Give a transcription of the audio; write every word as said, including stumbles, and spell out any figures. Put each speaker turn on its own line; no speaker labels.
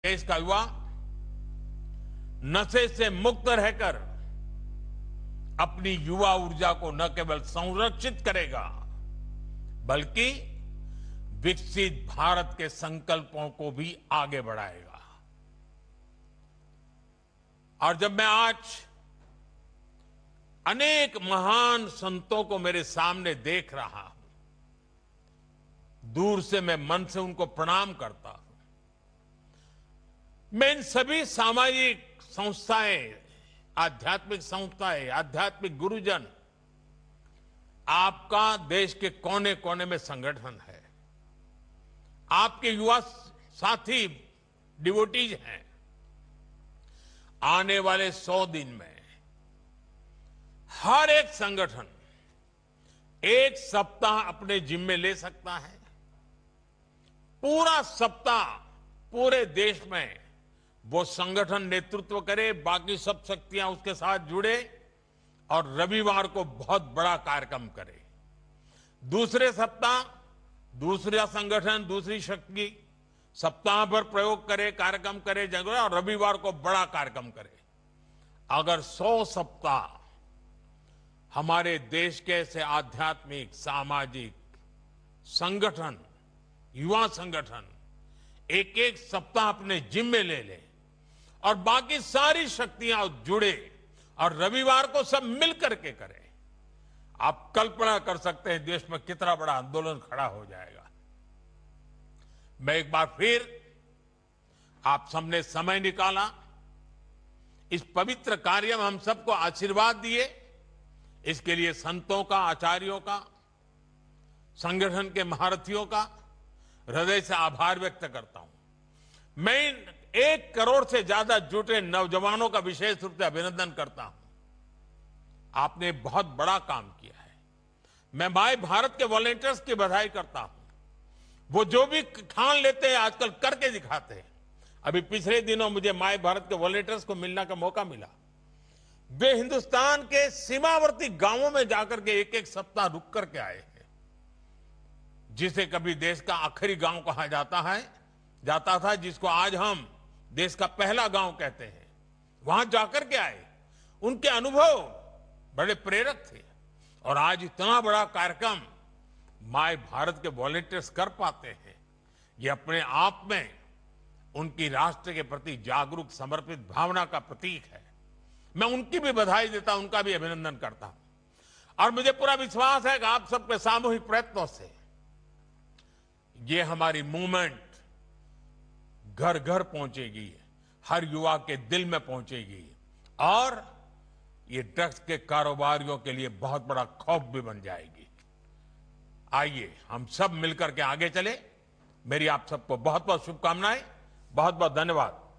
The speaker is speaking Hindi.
देश का युवा नशे से मुक्त रहकर अपनी युवा ऊर्जा को न केवल संरक्षित करेगा बल्कि विकसित भारत के संकल्पों को भी आगे बढ़ाएगा। और जब मैं आज अनेक महान संतों को मेरे सामने देख रहा हूं, दूर से मैं मन से उनको प्रणाम करता हूं। मैं इन सभी सामाजिक संस्थाएं, आध्यात्मिक संस्थाएं, आध्यात्मिक गुरुजन, आपका देश के कोने कोने में संगठन है, आपके युवा साथी डिवोटीज हैं। आने वाले सौ दिन में हर एक संगठन एक सप्ताह अपने जिम्मे ले सकता है। पूरा सप्ताह पूरे देश में वो संगठन नेतृत्व करे, बाकी सब शक्तियां उसके साथ जुड़े और रविवार को बहुत बड़ा कार्यक्रम करे। दूसरे सप्ताह दूसरा संगठन, दूसरी शक्ति सप्ताह भर प्रयोग करे, कार्यक्रम करे, जगह और रविवार को बड़ा कार्यक्रम करे। अगर सौ सप्ताह हमारे देश के ऐसे आध्यात्मिक, सामाजिक संगठन, युवा संगठन एक एक सप्ताह अपने जिम्मे ले ले और बाकी सारी शक्तियां जुड़े और रविवार को सब मिलकर के करें, आप कल्पना कर सकते हैं देश में कितना बड़ा आंदोलन खड़ा हो जाएगा। मैं एक बार फिर आप सबने समय निकाला, इस पवित्र कार्य में हम सबको आशीर्वाद दिए, इसके लिए संतों का, आचार्यों का, संगठन के महारथियों का हृदय से आभार व्यक्त करता हूं। मैं एक करोड़ से ज्यादा जुटे नौजवानों का विशेष रूप से अभिनंदन करता हूं। आपने बहुत बड़ा काम किया है। मैं माय भारत के वॉलंटियर्स की बधाई करता हूं। वो जो भी ठान लेते हैं आजकल करके दिखाते हैं। अभी पिछले दिनों मुझे माय भारत के वॉलंटियर्स को मिलने का मौका मिला। वे हिंदुस्तान के सीमावर्ती गांवों में जाकर के एक एक सप्ताह रुक करके आए हैं, जिसे कभी देश का आखिरी गांव कहा जाता है जाता था, जिसको आज हम देश का पहला गांव कहते हैं। वहां जाकर के आए, उनके अनुभव बड़े प्रेरक थे। और आज इतना बड़ा कार्यक्रम माय भारत के वॉलंटियर्स कर पाते हैं, ये अपने आप में उनकी राष्ट्र के प्रति जागरूक, समर्पित भावना का प्रतीक है। मैं उनकी भी बधाई देता हूं, उनका भी अभिनंदन करता हूं। और मुझे पूरा विश्वास है कि आप सबके सामूहिक प्रयत्नों से ये हमारी मूवमेंट घर घर पहुंचेगी, हर युवा के दिल में पहुंचेगी और ये ड्रग्स के कारोबारियों के लिए बहुत बड़ा खौफ भी बन जाएगी। आइए हम सब मिलकर के आगे चले। मेरी आप सबको बहुत बहुत शुभकामनाएं, बहुत बहुत धन्यवाद।